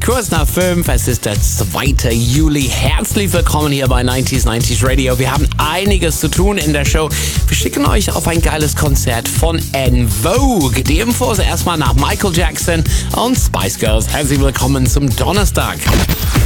Kurz nach 5, es ist der 2. Juli. Herzlich willkommen hier bei 90s Radio. Wir haben einiges zu tun in der Show. Wir schicken euch auf ein geiles Konzert von En Vogue. Die Infos erstmal nach Michael Jackson und Spice Girls. Herzlich willkommen zum Donnerstag.